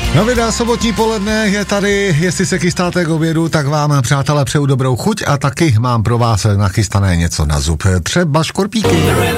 Novina sobotní poledne je tady, jestli se chystáte k obědu, tak vám, přátelé, přeju dobrou chuť a taky mám pro vás nachystané něco na zub, třeba škorpíky.